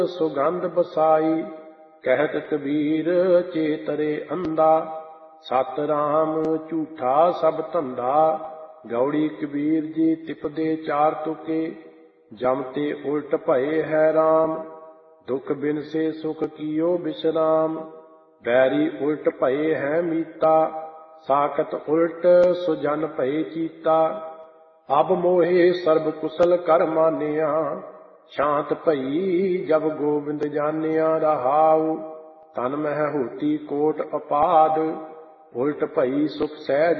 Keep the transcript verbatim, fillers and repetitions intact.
ਸੁਗੰਧ ਬਸਾਈ। ਕਹਿਤ ਕਬੀਰ ਚੇਤਰੇ ਅੰਧਾ, ਸਤ ਰਾਮ ਝੂਠਾ ਸਭ ਧੰਦਾ। ਗੌੜੀ ਕਬੀਰ ਜੀ ਤਿਪਦੇ ਚਾਰ ਤੁਕੇ, ਜਮ ਤੇ ਉਲਟ ਭਏ ਹੈ ਰਾਮ। ਦੁਖ ਬਿਨ ਸੇ ਸੁਖ ਕੀਓ ਬਿਸਰਾਮ, ਬੈਰੀ ਉਲਟ ਭਏ ਹੈ ਮੀਤਾ। ਸਾਕਤ ਉਲਟ ਸੋ ਜਨ ਭਏ ਚੀਤਾ। ਅਬ ਮੋਹਿ ਸਰਬ ਕੁਸਲ ਕਰ ਮਾਨਿਆ, ਸ਼ਾਂਤ ਭਈ ਜਬ ਗੋਬਿੰਦ ਜਾਨਿਆ। ਰਹਾਉ ਤਨ ਮਹਿ ਹੋਤੀ ਕੋਟ ਅਪਾਦ, ਉਲਟ ਭਈ ਸੁਖ ਸਹਿਜ